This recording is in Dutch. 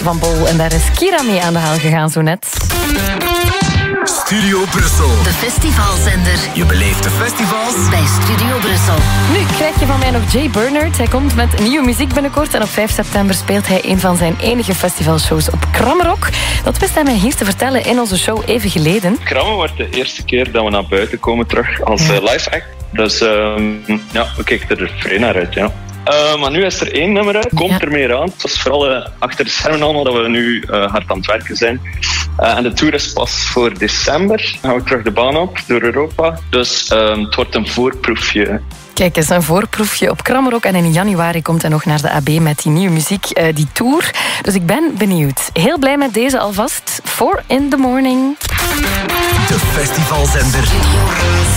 van Bol. En daar is Kira mee aan de haal gegaan zo net. Studio Brussel. De festivalzender. Je beleeft de festivals bij Studio Brussel. Nu krijg je van mij nog Jay Bernard. Hij komt met nieuwe muziek binnenkort. En op 5 september speelt hij een van zijn enige festivalshows op Kramrock. Dat wist hij mij hier te vertellen in onze show even geleden. Krammen wordt de eerste keer dat we naar buiten komen terug als live act. Dus we kijken er vrij naar uit, ja. Maar nu is er 1 nummer uit, komt er meer aan. Het is vooral achter de schermen allemaal dat we nu hard aan het werken zijn. En de tour is pas voor december. Dan gaan we terug de baan op door Europa. Dus het wordt een voorproefje. Kijk eens, een voorproefje op Kramrock. En in januari komt hij nog naar de AB met die nieuwe muziek, die tour. Dus ik ben benieuwd. Heel blij met deze alvast. 4 in the morning. de festivalzender.